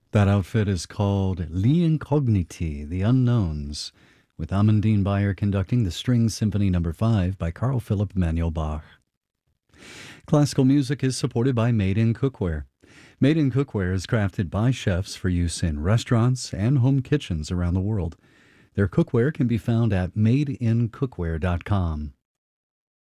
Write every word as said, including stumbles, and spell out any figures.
That outfit is called Li Incogniti, The Unknowns, with Amandine Bayer conducting the String Symphony Number five by Carl Philipp Emanuel Bach. Classical music is supported by Made in Cookware. Made in Cookware is crafted by chefs for use in restaurants and home kitchens around the world. Their cookware can be found at made in cookware dot com.